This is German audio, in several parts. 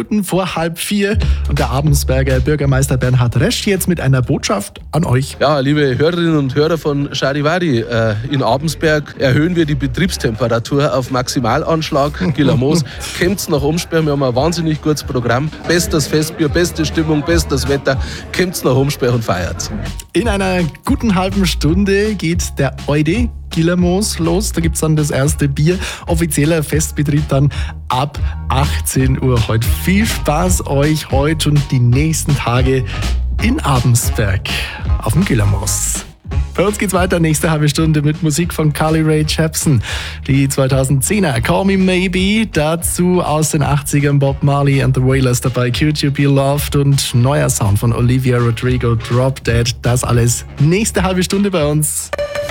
vor 3:30 und der Abensberger Bürgermeister Bernhard Resch jetzt mit einer Botschaft an euch. Ja, liebe Hörerinnen und Hörer von Charivari, in Abensberg erhöhen wir die Betriebstemperatur auf Maximalanschlag. Gillermoos, kommt's nach Umsperr, wir haben ein wahnsinnig gutes Programm. Bestes Festbier, beste Stimmung, bestes Wetter. Kommt's nach Umsperr und feiert's. In einer guten halben Stunde geht der Eude Gillermoos los. Da gibt es dann das erste Bier. Offizieller Festbetrieb dann ab 18 Uhr heute. Viel Spaß euch heute und die nächsten Tage in Abensberg auf dem Gillermoos. Bei uns geht's weiter, nächste halbe Stunde mit Musik von Carly Rae Jepsen. Die 2010er Call Me Maybe, dazu aus den 80ern Bob Marley and the Wailers dabei, Could You Be Loved und neuer Sound von Olivia Rodrigo, Drop Dead. Das alles nächste halbe Stunde bei uns.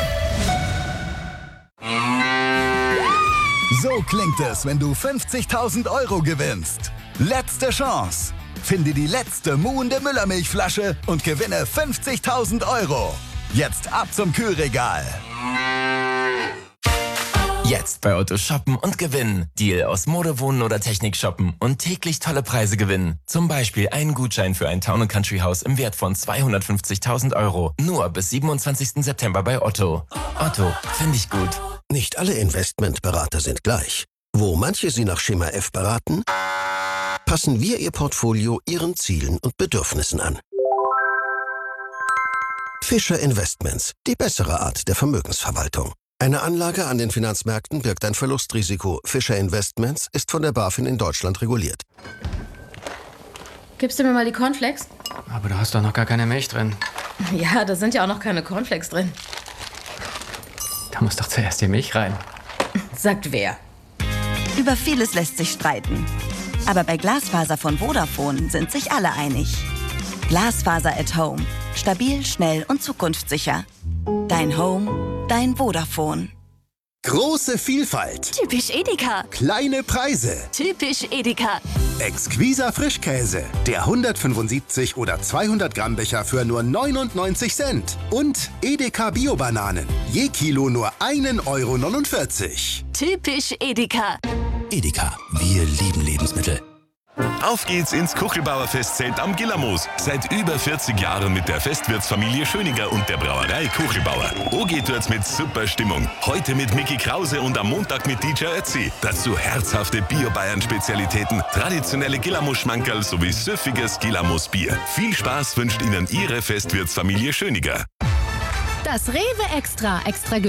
So klingt es, wenn du 50.000 € gewinnst. Letzte Chance. Finde die letzte muhende Müllermilchflasche und gewinne 50.000 €. Jetzt ab zum Kühlregal. Jetzt bei Otto shoppen und gewinnen. Deal aus Mode, Wohnen oder Technik shoppen und täglich tolle Preise gewinnen. Zum Beispiel einen Gutschein für ein Town & Country Haus im Wert von 250.000 €. Nur bis 27. September bei Otto. Otto, finde ich gut. Nicht alle Investmentberater sind gleich. Wo manche Sie nach Schema F beraten, passen wir Ihr Portfolio Ihren Zielen und Bedürfnissen an. Fischer Investments, die bessere Art der Vermögensverwaltung. Eine Anlage an den Finanzmärkten birgt ein Verlustrisiko. Fischer Investments ist von der BaFin in Deutschland reguliert. Gibst du mir mal die Cornflakes? Aber da hast doch noch gar keine Milch drin. Ja, da sind ja auch noch keine Cornflakes drin. Da muss doch zuerst die Milch rein. Sagt wer? Über vieles lässt sich streiten. Aber bei Glasfaser von Vodafone sind sich alle einig. Glasfaser at Home. Stabil, schnell und zukunftssicher. Dein Home, dein Vodafone. Große Vielfalt. Typisch Edeka. Kleine Preise. Typisch Edeka. Exquiser Frischkäse. Der 175 oder 200 Gramm Becher für nur 99 Cent. Und Edeka Bio-Bananen. Je Kilo nur 1,49 €. Typisch Edeka. Edeka, wir lieben Lebensmittel. Auf geht's ins Kuchelbauer Festzelt am Gillermoos. Seit über 40 Jahren mit der Festwirtsfamilie Schöninger und der Brauerei Kuchelbauer. OG tut's mit super Stimmung. Heute mit Micky Krause und am Montag mit DJ Ötzi. Dazu herzhafte Bio-Bayern-Spezialitäten, traditionelle Gillermoos-Schmankerl sowie süffiges Gillermoos-Bier. Viel Spaß wünscht Ihnen Ihre Festwirtsfamilie Schöninger. Das Rewe Extra